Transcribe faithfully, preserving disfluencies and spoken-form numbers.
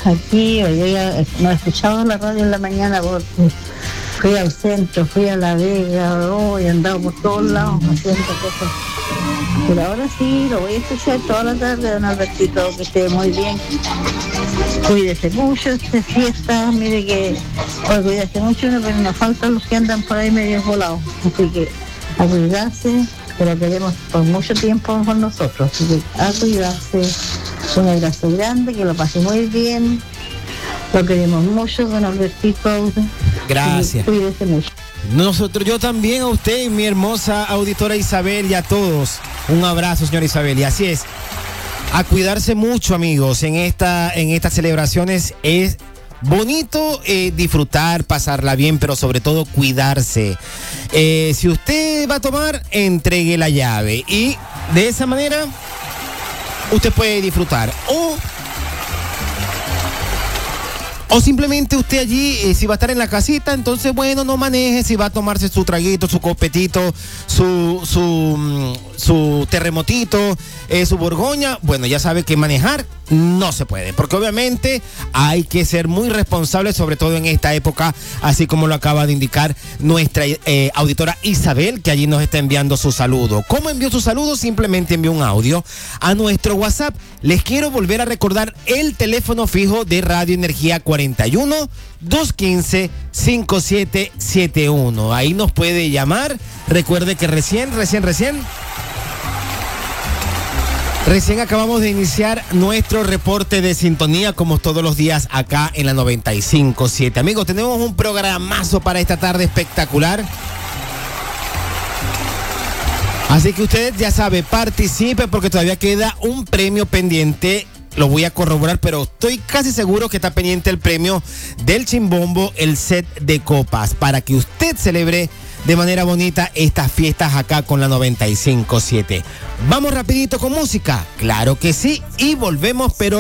Aquí, hoy día no he escuchado la radio en la mañana porque fui al centro, fui a La Vega, hoy he andado por todos lados haciendo cosas. Pero ahora sí, lo voy a escuchar toda la tarde, don Albertito, que esté muy bien. Cuídese mucho esta fiesta, mire que, pues cuídese mucho, pero nos faltan los que andan por ahí medio volados. Así que a cuidarse, que lo queremos por mucho tiempo con nosotros. Así que a cuidarse. Un abrazo grande, que lo pase muy bien. Lo queremos mucho, don Albertito. Gracias. Cuídese mucho. Nosotros, yo también, a usted y mi hermosa auditora Isabel, y a todos. Un abrazo, señora Isabel. Y así es. A cuidarse mucho, amigos. En esta, en estas celebraciones es bonito eh, disfrutar, pasarla bien, pero sobre todo cuidarse. Eh, si usted va a tomar, entregue la llave. Y de esa manera usted puede disfrutar. O O simplemente usted allí, eh, si va a estar en la casita, entonces bueno, no maneje. Si va a tomarse su traguito, su copetito, su su, su terremotito, eh, su borgoña, bueno, ya sabe que manejar no se puede, porque obviamente hay que ser muy responsable, sobre todo en esta época, así como lo acaba de indicar nuestra eh, auditora Isabel, que allí nos está enviando su saludo. ¿Cómo envió su saludo? Simplemente envió un audio a nuestro WhatsApp. Les quiero volver a recordar el teléfono fijo de Radio Energía cuarenta y uno, dos quince, cincuenta y siete setenta y uno. Ahí nos puede llamar. Recuerde que recién, recién, recién Recién acabamos de iniciar nuestro reporte de sintonía, como todos los días acá en la noventa y cinco punto siete. Amigos, tenemos un programazo para esta tarde espectacular. Así que usted ya sabe, participe porque todavía queda un premio pendiente. Lo voy a corroborar, pero estoy casi seguro que está pendiente el premio del Chimbombo, el set de copas, para que usted celebre de manera bonita estas fiestas acá con la noventa y cinco punto siete. Vamos rapidito con música, claro que sí, y volvemos, pero